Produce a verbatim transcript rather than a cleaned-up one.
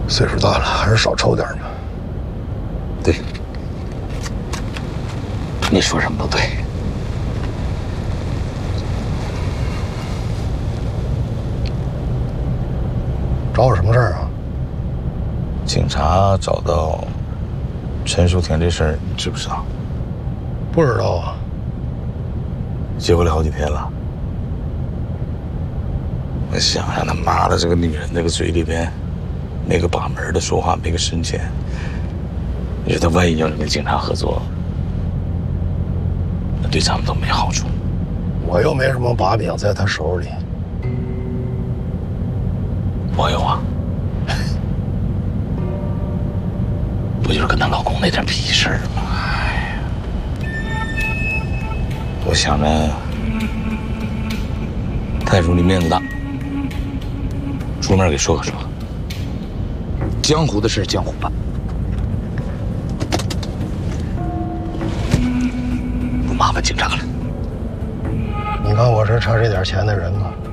岁数大了，还是少抽点吧。 对，你说什么都对。 找我什么事儿啊？ 警察找到陈淑婷这事儿，你知不知道？ 不知道啊。 接回来好几天了。我想想，他妈的，这个女人那个嘴里边，没个把门的说话，没个深浅。你说他万一要是跟警察合作，那对咱们都没好处。 我又没什么把柄在他手里。 我有啊，不就是跟她老公那点屁事儿吗？哎呀，我想着太叔你面子大，出面给说和说。江湖的事江湖办，不麻烦警察了。 你看我是差这点钱的人吗？